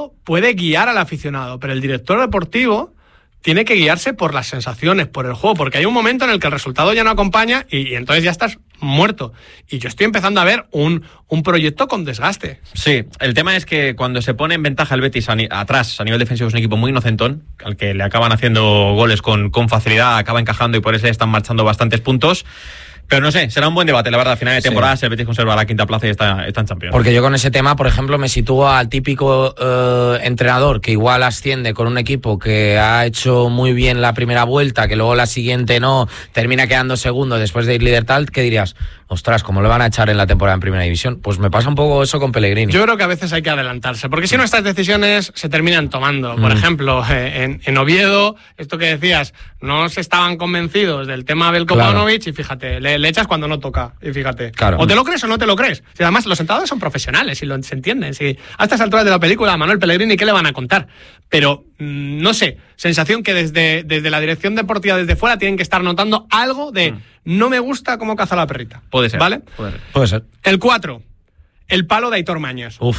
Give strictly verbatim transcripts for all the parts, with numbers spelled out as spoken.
aficionado puede guiar al aficionado, pero el director deportivo tiene que guiarse por las sensaciones, por el juego, porque hay un momento en el que el resultado ya no acompaña y, y entonces ya estás muerto. Y yo estoy empezando a ver un, un proyecto con desgaste. Sí, el tema es que cuando se pone en ventaja el Betis a ni- atrás, a nivel defensivo, es un equipo muy inocentón, al que le acaban haciendo goles con, con facilidad, acaba encajando y por eso están marchando bastantes puntos. Pero no sé, será un buen debate, la verdad. A final de temporada, sí, si el Betis conserva la quinta plaza y está, está en Champions. Porque yo con ese tema, por ejemplo, me sitúo al típico eh, entrenador que igual asciende con un equipo que ha hecho muy bien la primera vuelta, que luego la siguiente no, termina quedando segundo después de ir líder tal, ¿qué dirías? Ostras, ¿cómo le van a echar en la temporada en Primera División? Pues me pasa un poco eso con Pellegrini. Yo creo que a veces hay que adelantarse, porque si no estas decisiones se terminan tomando. Por Mm. ejemplo, eh, en, en Oviedo, esto que decías, no se estaban convencidos del tema Belko Paunovic, claro. Y fíjate, le, le echas cuando no toca, y fíjate. Claro. O te lo crees o no te lo crees. Si además los entrenadores son profesionales y lo, se entienden. Si a estas alturas de la película, a Manuel Pellegrini, ¿qué le van a contar? Pero, mmm, no sé, sensación que desde, desde la dirección deportiva, desde fuera, tienen que estar notando algo de mm. no me gusta cómo caza la perrita. Puede ser. ¿Vale? Puede ser. Puede ser. El cuatro, el palo de Aitor Mañas. Uf.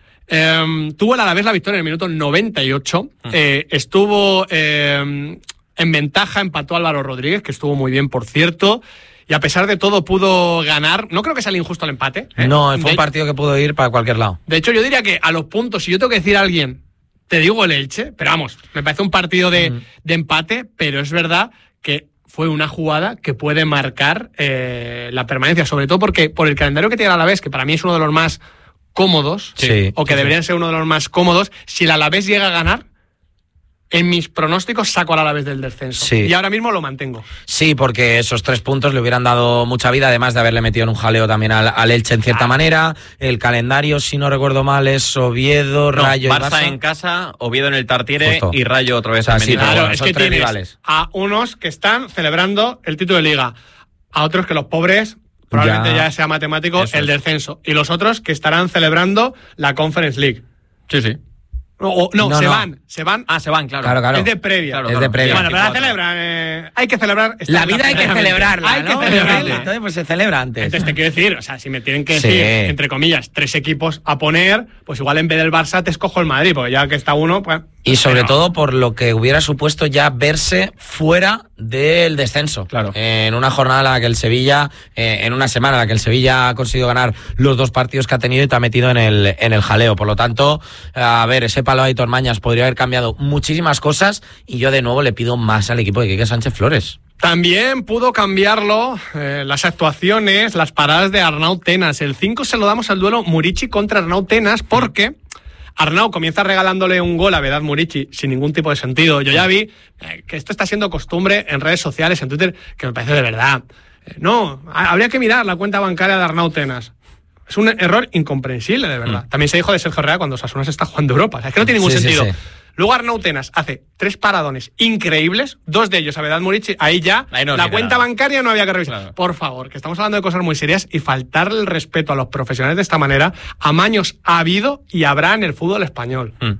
Eh, tuvo el Alavés la victoria en el minuto noventa y ocho. Mm. Eh, estuvo eh, en ventaja, empató Álvaro Rodríguez, que estuvo muy bien, por cierto. Y a pesar de todo pudo ganar. No creo que sea injusto el empate. ¿eh? No, fue de, un partido que pudo ir para cualquier lado. De hecho, yo diría que a los puntos, si yo tengo que decir a alguien, te digo el Elche, pero vamos, me parece un partido de, mm. de empate, pero es verdad que fue una jugada que puede marcar eh, la permanencia, sobre todo porque por el calendario que tiene el Alavés, que para mí es uno de los más cómodos, sí, o que sí, deberían sí. ser uno de los más cómodos, si el Alavés llega a ganar, en mis pronósticos saco al Alavés del descenso. Sí. Y ahora mismo lo mantengo. Sí, porque esos tres puntos le hubieran dado mucha vida, además de haberle metido en un jaleo también al, al Elche en cierta ah. manera. El calendario, si no recuerdo mal, es Oviedo, no, Rayo Barça y Barça en casa, Oviedo en el Tartiere. Justo. Y Rayo otra vez. O sea, sí, claro, bueno, es que tienes rivales. A unos que están celebrando el título de Liga, a otros que los pobres... probablemente ya, ya sea matemático Eso el es. descenso. Y los otros que estarán celebrando la Conference League. Sí, sí. O, no, no, se no. van, se van. Ah, se van, claro. Claro, claro. Es de previa. Claro, es de previa. Bueno, pero la celebran. Eh, hay que celebrar. La vida hay que celebrarla, Hay ¿no? que celebrarla. Entonces, pues se celebra antes. Entonces te quiero decir, o sea, si me tienen que decir, sí. entre comillas, tres equipos a poner, pues igual en vez del Barça te escojo el Madrid, porque ya que está uno, pues... Y sobre pero... todo por lo que hubiera supuesto ya verse fuera del descenso. Claro. En una jornada en la que el Sevilla, eh, en una semana en la que el Sevilla ha conseguido ganar los dos partidos que ha tenido y te ha metido en el, en el jaleo. Por lo tanto, a ver, ese palo de Aitor Mañas podría haber cambiado muchísimas cosas y yo de nuevo le pido más al equipo de Quique Sánchez Flores. También pudo cambiarlo eh, las actuaciones, las paradas de Arnau Tenas. El cinco se lo damos al duelo Murici contra Arnau Tenas porque... Arnau comienza regalándole un gol a Vedat Murici sin ningún tipo de sentido. Yo ya vi eh, que esto está siendo costumbre en redes sociales, en Twitter, que me parece de verdad. Eh, no, a- habría que mirar la cuenta bancaria de Arnau Tenas. Es un error incomprensible, de verdad. Mm. También se dijo de Sergio Herrera cuando Osasuna se está jugando Europa. O sea, es que no tiene ningún sí, sentido. Sí, sí. Luego Arnau Tenas hace tres paradones increíbles, dos de ellos a Vedat Murici, ahí ya ahí no la cuenta nada. bancaria no había que revisar. Claro. Por favor, que estamos hablando de cosas muy serias y faltarle el respeto a los profesionales de esta manera, amaños ha habido y habrá en el fútbol español. Mm.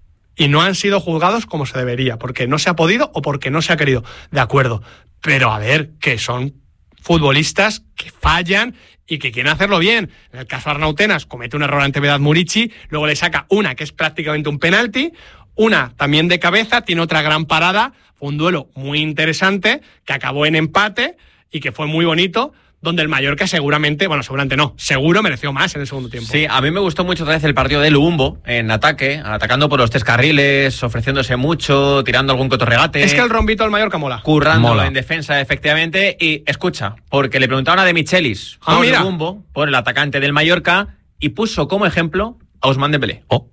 Y no han sido juzgados como se debería, porque no se ha podido o porque no se ha querido. De acuerdo, pero a ver, que son futbolistas que fallan y que quieren hacerlo bien. En el caso de Arnau Tenas, comete un error ante Vedat Murici, luego le saca una que es prácticamente un penalti, una también de cabeza, tiene otra gran parada, fue un duelo muy interesante, que acabó en empate y que fue muy bonito, donde el Mallorca seguramente, bueno, seguramente no, seguro mereció más en el segundo tiempo. Sí, a mí me gustó mucho otra vez el partido de Lubumbo en ataque, atacando por los tres carriles, ofreciéndose mucho, tirando algún cotorregate. Es que el rombito del Mallorca mola. Currando Mola. en defensa, efectivamente. Y escucha, porque le preguntaban a De Michelis Ah, por mira. Lubumbo, por el atacante del Mallorca, y puso como ejemplo a Ousmane Dembélé. Oh.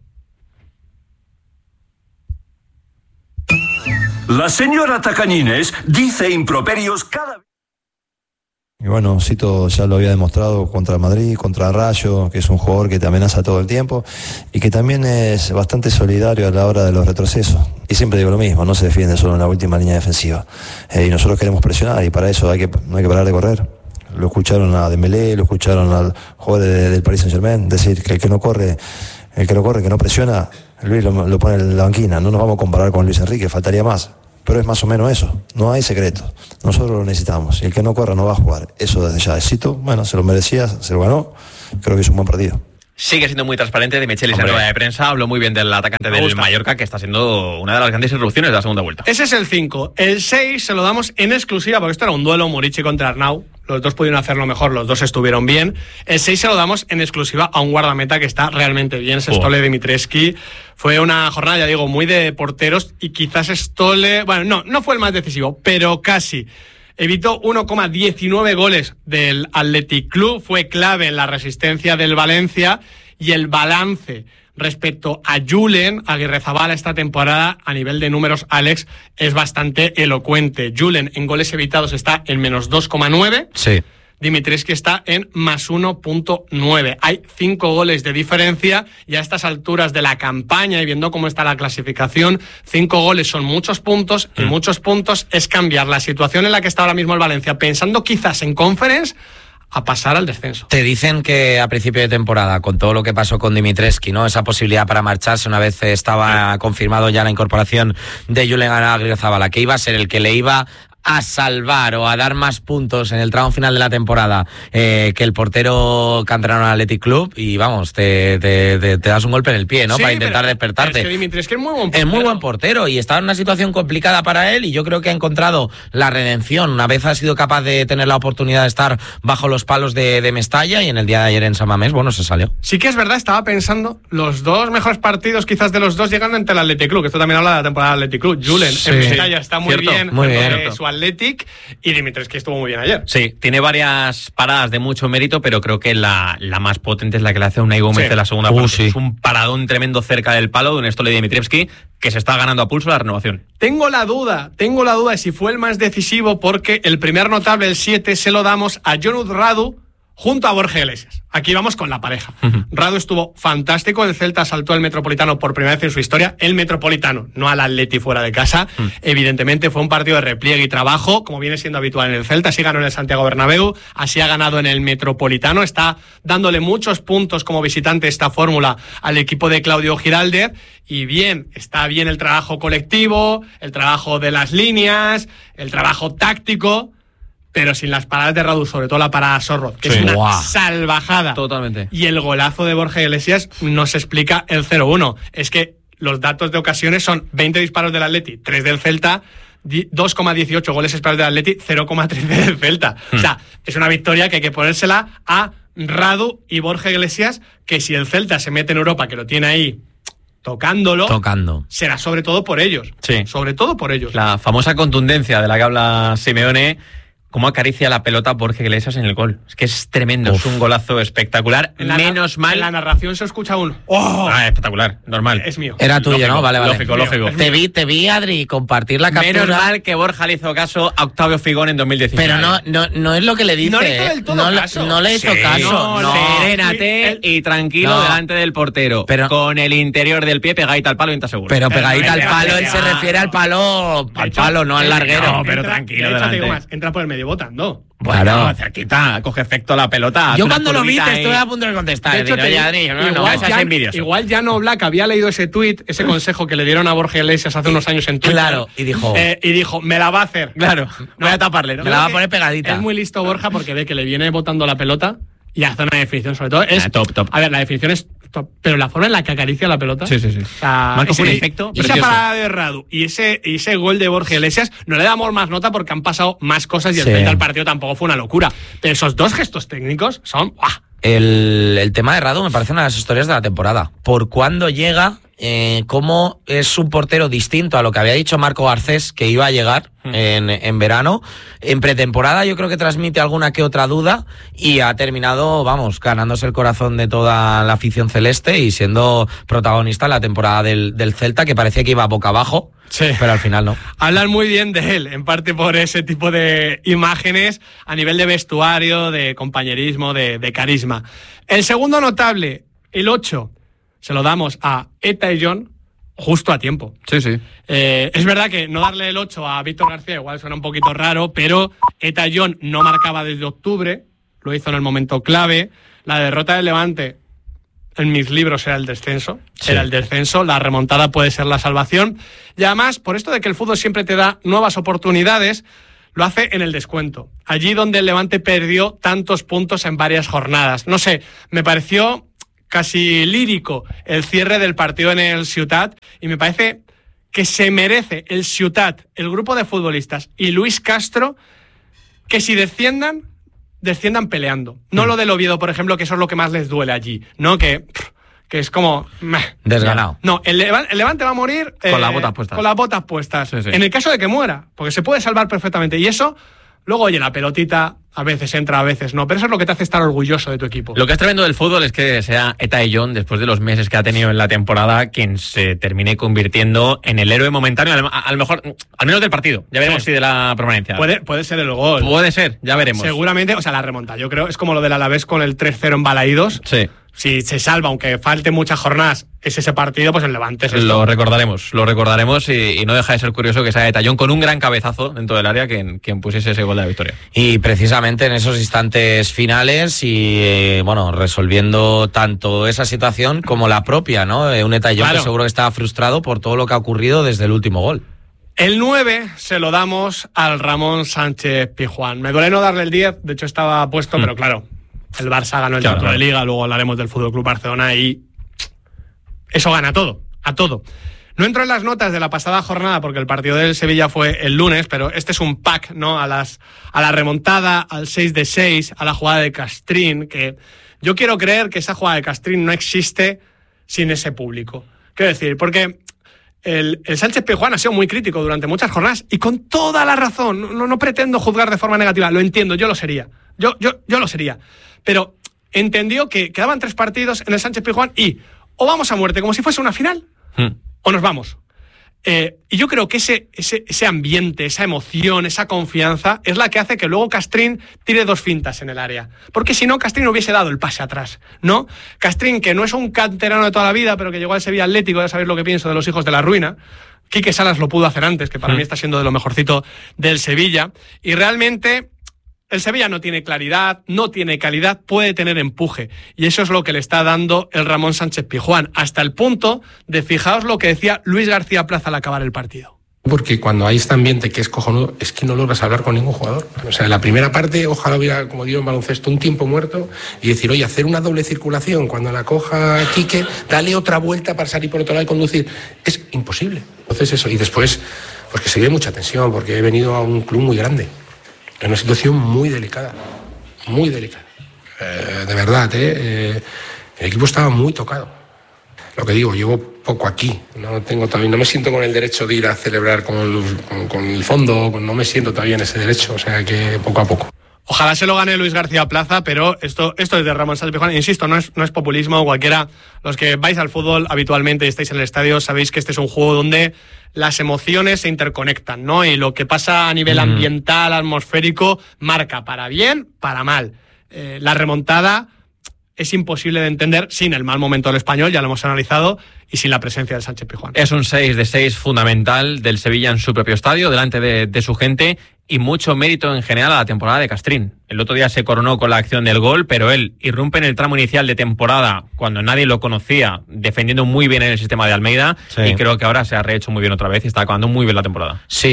La señora Tacañines dice improperios cada vez. Y bueno, Cito ya lo había demostrado contra el Madrid, contra Rayo, que es un jugador que te amenaza todo el tiempo y que también es bastante solidario a la hora de los retrocesos. Y siempre digo lo mismo, no se defiende solo en la última línea defensiva. Eh, y nosotros queremos presionar y para eso hay que, no hay que parar de correr. Lo escucharon a Dembélé, lo escucharon al jugador de, del Paris Saint-Germain, decir que el que no corre, el que no corre, que no presiona, Luis lo, lo pone en la banquina. No nos vamos a comparar con Luis Enrique, faltaría más. Pero es más o menos eso, no hay secreto. Nosotros lo necesitamos y el que no corra no va a jugar. Eso desde ya. Cito, bueno, se lo merecía, se lo ganó. Creo que es un buen partido. Sigue siendo muy transparente. De Michelis en rueda de prensa habló muy bien del atacante del Mallorca, que está siendo una de las grandes irrupciones de la segunda vuelta. Ese es el cinco. El seis se lo damos en exclusiva, porque esto era un duelo Murici contra Arnau. Los dos pudieron hacerlo mejor, los dos estuvieron bien. El seis se lo damos en exclusiva a un guardameta que está realmente bien, Stole Dimitrescu. Fue una jornada, ya digo, muy de porteros y quizás Stole... Bueno, no, no fue el más decisivo, pero casi. Evitó uno coma diecinueve goles del Athletic Club, fue clave en la resistencia del Valencia y el balance respecto a Julen Aguirrezabala esta temporada a nivel de números, Alex, es bastante elocuente. Julen en goles evitados está en menos dos coma nueve. Sí. Dimitrescu está en más uno punto nueve. Hay cinco goles de diferencia y a estas alturas de la campaña y viendo cómo está la clasificación, cinco goles son muchos puntos y mm. muchos puntos es cambiar la situación en la que está ahora mismo el Valencia, pensando quizás en Conference, a pasar al descenso. Te dicen que a principio de temporada, con todo lo que pasó con Dimitrescu, ¿no? Esa posibilidad para marcharse una vez estaba confirmado ya la incorporación de Julen Aguirrezabala, que iba a ser el que le iba a salvar o a dar más puntos en el tramo final de la temporada eh, que el portero canterano del Athletic Club, y vamos, te, te, te, te das un golpe en el pie, ¿no? Sí, para intentar pero, despertarte. Pero es que Dimitrescu es muy buen portero. Es muy buen portero y estaba en una situación complicada para él, y yo creo que ha encontrado la redención una vez ha sido capaz de tener la oportunidad de estar bajo los palos de, de Mestalla, y en el día de ayer en San Mamés, bueno, se salió. Sí que es verdad, estaba pensando los dos mejores partidos quizás de los dos llegando ante el Athletic Club, que esto también habla de la temporada del Athletic Club. Julen sí. en Mestalla está muy Cierto, bien, muy bien. De su Athletic, y Dimitrescu estuvo muy bien ayer. Sí, tiene varias paradas de mucho mérito, pero creo que la, la más potente es la que le hace a Unai Gómez sí. en la segunda uh, parte. Sí. Es un paradón tremendo cerca del palo de un Stole Dimitrescu que se está ganando a pulso la renovación. Tengo la duda, tengo la duda de si fue el más decisivo, porque el primer notable, el siete, se lo damos a Jonut Radu junto a Borja Iglesias. Aquí vamos con la pareja. Uh-huh. Radu estuvo fantástico, el Celta saltó al Metropolitano por primera vez en su historia, el Metropolitano, no al Atleti fuera de casa. Uh-huh. Evidentemente fue un partido de repliegue y trabajo, como viene siendo habitual en el Celta. Así ganó en el Santiago Bernabéu, así ha ganado en el Metropolitano, está dándole muchos puntos como visitante esta fórmula al equipo de Claudio Giraldez, y bien, está bien el trabajo colectivo, el trabajo de las líneas, el trabajo táctico, pero sin las paradas de Radu, sobre todo la parada Sorro, que sí. es una wow. salvajada. Totalmente. Y el golazo de Borja Iglesias nos explica el cero uno. Es que los datos de ocasiones son veinte disparos del Atleti, tres del Celta, dos coma dieciocho goles esperados del Atleti, cero coma trece del Celta. Hmm. O sea, es una victoria que hay que ponérsela a Radu y Borja Iglesias, que si el Celta se mete en Europa, que lo tiene ahí tocándolo, tocando, será sobre todo por ellos. Sí. Sobre todo por ellos. La famosa contundencia de la que habla Simeone, cómo acaricia la pelota Borja Iglesias en el gol. Es que es tremendo, Uf. es un golazo espectacular. En la, Menos mal. En la narración se escucha un ¡oh! Ah, espectacular, normal. Es mío. Era tuyo, lógico, ¿no? Vale, vale. Lógico, lógico. Te vi, te vi, Adri, compartir la captura. Menos mal que Borja le hizo caso a Octavio Figón en dos mil diecinueve. Pero no, no, no es lo que le dice. No le hizo del todo no, caso. No le hizo sí, caso. No, no. Serénate el, y tranquilo no. delante del portero. Pero, con el interior del pie pegadita al palo y está seguro. Pero pegadita al palo, él se refiere al palo, al palo, no al larguero. No, pero tranquilo. De hecho, te digo más, entra por el medio botando. Bueno, claro. cerquita, coge efecto la pelota. Yo cuando lo vi te estoy a punto de contestar. De hecho, digo, te, ya, Adri, no, igual, no, ya, igual ya no Black había leído ese tuit, ese consejo que le dieron a Borja Iglesias hace unos años en Twitter. Claro, y dijo... Eh, y dijo, me la va a hacer. Claro, no, voy a taparle, ¿no? Me la va a poner pegadita. Es muy listo Borja porque ve que le viene botando la pelota y hace una definición, sobre todo es... Ah, top, top. A ver, la definición es top, pero la forma en la que acaricia la pelota... Sí, sí, sí. O sea, Marco ese, un efecto y esa parada de Radu y ese, y ese gol de Borja Iglesias no le damos más nota porque han pasado más cosas y el sí. del partido tampoco fue una locura. Pero esos dos gestos técnicos son... ¡buah! El, el tema de Radu me parece una de las historias de la temporada. Por cuándo llega... Eh, cómo es un portero distinto a lo que había dicho Marco Garcés que iba a llegar mm. en, en verano. En pretemporada yo creo que transmite alguna que otra duda y ha terminado, vamos, ganándose el corazón de toda la afición celeste y siendo protagonista en la temporada del, del Celta, que parecía que iba boca abajo, sí. pero al final no. Hablan muy bien de él, en parte por ese tipo de imágenes a nivel de vestuario, de compañerismo, de, de carisma. El segundo notable, el ocho, se lo damos a Eta y John justo a tiempo. Sí, sí. Eh, es verdad que no darle el ocho a Víctor García igual suena un poquito raro, pero Eta y John no marcaba desde octubre, lo hizo en el momento clave. La derrota del Levante, en mis libros, era el descenso. Sí. Era el descenso, la remontada puede ser la salvación. Y además, por esto de que el fútbol siempre te da nuevas oportunidades, lo hace en el descuento. Allí donde el Levante perdió tantos puntos en varias jornadas. No sé, me pareció... casi lírico el cierre del partido en el Ciutat, y me parece que se merece el Ciutat, el grupo de futbolistas y Luis Castro, que si desciendan, desciendan peleando. No mm. lo del Oviedo, por ejemplo, que eso es lo que más les duele allí, ¿no? Que... que es como... Meh. Desganado. No, el, Leva- el Levante va a morir... Con eh, las botas puestas. Con las botas puestas. Sí, sí. En el caso de que muera, porque se puede salvar perfectamente. Y eso, luego, oye, la pelotita a veces entra, a veces no. Pero eso es lo que te hace estar orgulloso de tu equipo. Lo que es tremendo del fútbol es que sea Eta John, después de los meses que ha tenido en la temporada, quien se termine convirtiendo en el héroe momentáneo, a lo mejor, al menos del partido. Ya veremos sí. si de la permanencia. Puede, puede ser el gol. Puede ser, ya veremos. Seguramente, o sea, la remonta. Yo creo, es como lo del Alavés con el tres cero en Balaídos. Sí. Si se salva, aunque falte muchas jornadas, es ese partido, pues el Levante es esto. Lo recordaremos, lo recordaremos y, y no deja de ser curioso que sea de Tallón con un gran cabezazo dentro del área quien, quien pusiese ese gol de la victoria. Y precisamente en esos instantes finales y, eh, bueno, resolviendo tanto esa situación como la propia, ¿no? Eh, un Etallón claro. que seguro que estaba frustrado por todo lo que ha ocurrido desde el último gol. El nueve se lo damos al Ramón Sánchez Pizjuán. Me duele no darle el diez, de hecho estaba puesto, mm. pero claro, el Barça ganó el claro, título claro. de Liga, luego hablaremos del Fútbol Club Barcelona y eso gana todo, a todo. No entro en las notas de la pasada jornada porque el partido del Sevilla fue el lunes, pero este es un pack, ¿no? A las a la remontada, al seis de seis, a la jugada de Castrín, que yo quiero creer que esa jugada de Castrín no existe sin ese público. Quiero decir, porque el, el Sánchez Pizjuán ha sido muy crítico durante muchas jornadas y con toda la razón. No, no pretendo juzgar de forma negativa, lo entiendo, yo lo sería. Yo, yo, yo lo sería. Pero entendió que quedaban tres partidos en el Sánchez Pizjuán y o vamos a muerte como si fuese una final hmm. o nos vamos. Eh, y yo creo que ese, ese, ese ambiente, esa emoción, esa confianza es la que hace que luego Castrín tire dos fintas en el área. Porque si no, Castrín hubiese dado el pase atrás, ¿no? Castrín, que no es un canterano de toda la vida, pero que llegó al Sevilla Atlético, ya sabéis lo que pienso de los hijos de la ruina. Quique Salas lo pudo hacer antes, que para hmm. mí está siendo de lo mejorcito del Sevilla. Y realmente el Sevilla no tiene claridad, no tiene calidad, puede tener empuje. Y eso es lo que le está dando el Ramón Sánchez Pizjuán, hasta el punto de, fijaos lo que decía Luis García Plaza al acabar el partido. Porque cuando hay este ambiente que es cojonudo, es que no logras hablar con ningún jugador. O sea, en la primera parte, ojalá hubiera, como digo en baloncesto, un tiempo muerto y decir, oye, hacer una doble circulación cuando la coja Quique, dale otra vuelta para salir por otro lado y conducir. Es imposible. Entonces eso, y después, pues que se ve mucha tensión, porque he venido a un club muy grande. Es una situación muy delicada, muy delicada. Eh, de verdad, ¿eh? Eh, el equipo estaba muy tocado. Lo que digo, llevo poco aquí. No tengo todavía, no me siento con el derecho de ir a celebrar con el, con, con el fondo, no me siento todavía en ese derecho, o sea que poco a poco. Ojalá se lo gane Luis García Plaza, pero esto, esto es de Ramón Sánchez Pizjuán. Insisto, no es, no es populismo. Cualquiera, los que vais al fútbol habitualmente y estáis en el estadio, sabéis que este es un juego donde las emociones se interconectan, ¿no? Y lo que pasa a nivel mm. ambiental, atmosférico, marca para bien, para mal. Eh, la remontada es imposible de entender sin el mal momento del Español, ya lo hemos analizado, y sin la presencia del Sánchez Pizjuán. Es un seis de seis fundamental del Sevilla en su propio estadio, delante de, de su gente, y mucho mérito en general a la temporada de Castrín. El otro día se coronó con la acción del gol, pero él irrumpe en el tramo inicial de temporada cuando nadie lo conocía, defendiendo muy bien en el sistema de Almeida, sí. y creo que ahora se ha rehecho muy bien otra vez y está acabando muy bien la temporada. Sí,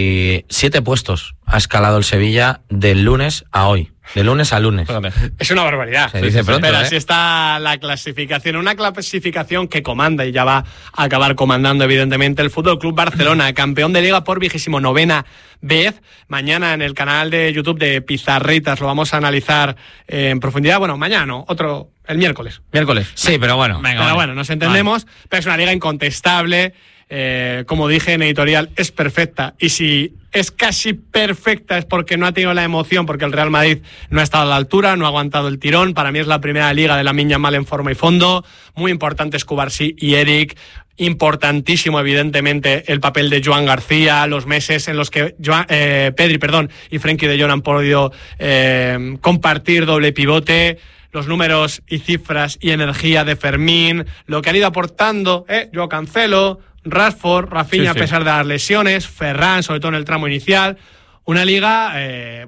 y siete puestos ha escalado el Sevilla del lunes a hoy. De lunes a lunes. Es una barbaridad. Se sí, dice pronto, Pero ¿eh? así está la clasificación. Una clasificación que comanda y ya va a acabar comandando, evidentemente, el Fútbol Club Barcelona, campeón de Liga por vigésimo novena vez. Mañana en el canal de YouTube de Pizarritas lo vamos a analizar en profundidad. Bueno, mañana no, otro, el miércoles. Miércoles. Sí, pero bueno. Venga, pero vale. bueno, nos entendemos. Vale. Pero es una liga incontestable. Eh, como dije en editorial, es perfecta. Y si es casi perfecta es porque no ha tenido la emoción, porque el Real Madrid no ha estado a la altura, no ha aguantado el tirón. Para mí es la primera liga de Lamine Yamal en forma y fondo. Muy importantes Cubarsí y Eric. Importantísimo, evidentemente, el papel de Joan García, los meses en los que Joan, eh, Pedri perdón, y Frenkie de Jong han podido eh, compartir doble pivote. Los números y cifras y energía de Fermín, lo que han ido aportando, eh, Joao Cancelo, Rashford, Rafinha, sí, sí. a pesar de las lesiones, Ferran, sobre todo en el tramo inicial. Una liga, eh, bueno, con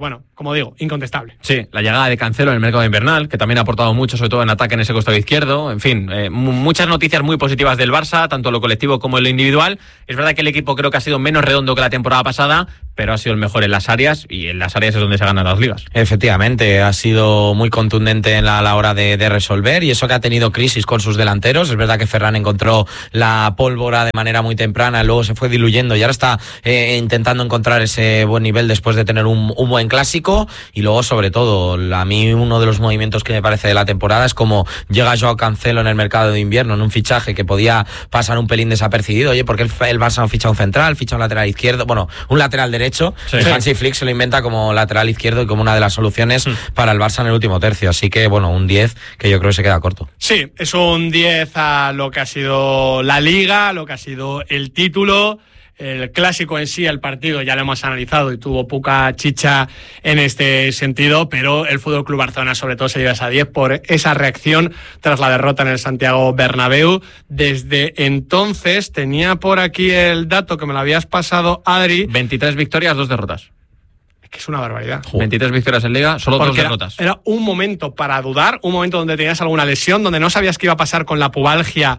como digo, incontestable. Sí, la llegada de Cancelo en el mercado invernal, que también ha aportado mucho, sobre todo en ataque en ese costado izquierdo. En fin, eh, muchas noticias muy positivas del Barça, tanto en lo colectivo como en lo individual. Es verdad que el equipo creo que ha sido menos redondo que la temporada pasada, pero ha sido el mejor en las áreas, y en las áreas es donde se ganan las ligas. Efectivamente, ha sido muy contundente en la, a la hora de, de resolver, y eso que ha tenido crisis con sus delanteros. Es verdad que Ferran encontró la pólvora de manera muy temprana, luego se fue diluyendo y ahora está eh, intentando encontrar ese buen nivel después de tener un, un buen clásico. Y luego, sobre todo, a mí uno de los movimientos que me parece de la temporada es como llega Joao Cancelo en el mercado de invierno, en un fichaje que podía pasar un pelín desapercibido. Oye, ¿por qué el, el Barça no ficha un central, ficha un lateral izquierdo? Bueno, un lateral derecho. Sí. Hansi Flick se lo inventa como lateral izquierdo y como una de las soluciones mm. para el Barça en el último tercio. Así que, bueno, un diez que yo creo que se queda corto. Sí, es un diez a lo que ha sido la Liga, lo que ha sido el título. El clásico en sí, el partido, ya lo hemos analizado y tuvo poca chicha en este sentido, pero el F C Barcelona sobre todo se lleva esa diez por esa reacción tras la derrota en el Santiago Bernabéu. Desde entonces, tenía por aquí el dato que me lo habías pasado, Adri. veintitrés victorias, dos derrotas. Es que es una barbaridad. Joder. veintitrés victorias en Liga, solo Porque dos derrotas. Era, era un momento para dudar, un momento donde tenías alguna lesión, donde no sabías qué iba a pasar con la pubalgia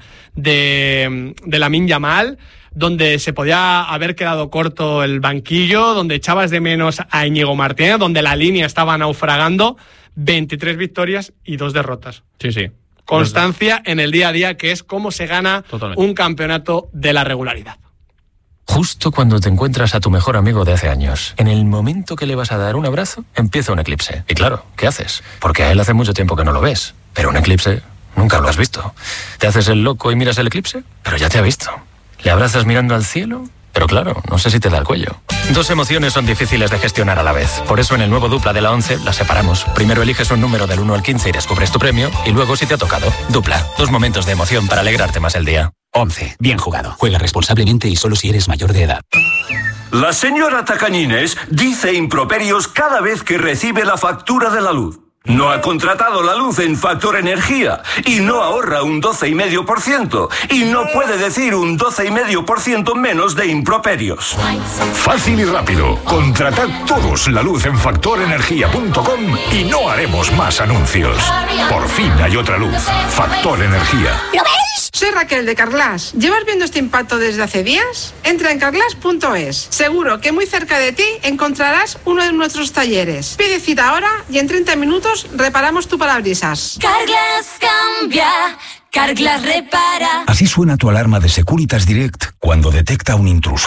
de, de Lamine Yamal, donde se podía haber quedado corto el banquillo, donde echabas de menos a Íñigo Martínez, donde la línea estaba naufragando. veintitrés victorias y dos derrotas. Sí, sí. Constancia en el día a día, que es cómo se gana Totalmente. un campeonato de la regularidad. Justo cuando te encuentras a tu mejor amigo de hace años, en el momento que le vas a dar un abrazo, empieza un eclipse. Y claro, ¿qué haces? Porque a él hace mucho tiempo que no lo ves. Pero un eclipse nunca lo has visto. Te haces el loco y miras el eclipse, pero ya te ha visto. Le abrazas mirando al cielo, pero claro, no sé si te da el cuello. Dos emociones son difíciles de gestionar a la vez. Por eso en el nuevo Dupla de la once las separamos. Primero eliges un número del uno al quince y descubres tu premio, y luego si te ha tocado. Dupla, dos momentos de emoción para alegrarte más el día. once. Bien jugado. Juega responsablemente y solo si eres mayor de edad. La señora Tacañines dice improperios cada vez que recibe la factura de la luz. No ha contratado la luz en Factor Energía y no ahorra un doce coma cinco por ciento y no puede decir un doce coma cinco por ciento menos de improperios. Fácil y rápido. Contratad todos la luz en factor energía punto com y no haremos más anuncios. Por fin hay otra luz. Factor Energía. ¿Lo ves? Soy Raquel de Carglass. ¿Llevas viendo este impacto desde hace días? Entra en carglass punto es. Seguro que muy cerca de ti encontrarás uno de nuestros talleres. Pide cita ahora y en treinta minutos reparamos tu parabrisas. Carglass cambia, Carglass repara. Así suena tu alarma de Securitas Direct cuando detecta un intruso.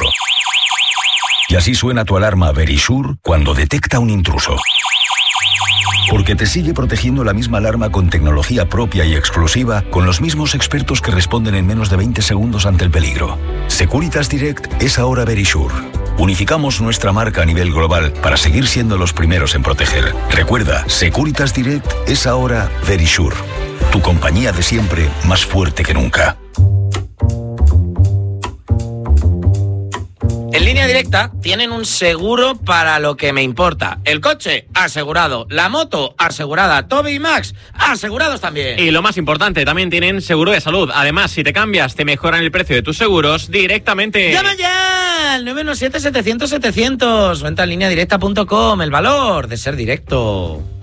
Y así suena tu alarma Verisure cuando detecta un intruso. Porque te sigue protegiendo la misma alarma con tecnología propia y exclusiva, con los mismos expertos que responden en menos de veinte segundos ante el peligro. Securitas Direct es ahora Verisure. Unificamos nuestra marca a nivel global para seguir siendo los primeros en proteger. Recuerda, Securitas Direct es ahora Verisure. Tu compañía de siempre, más fuerte que nunca. En Línea Directa tienen un seguro para lo que me importa. El coche, asegurado. La moto, asegurada. Toby y Max, asegurados también. Y lo más importante, también tienen seguro de salud. Además, si te cambias, te mejoran el precio de tus seguros directamente. ¡Llama ya! Al nueve uno siete, setecientos, setecientos. Venta en línea directa punto com. El valor de ser directo.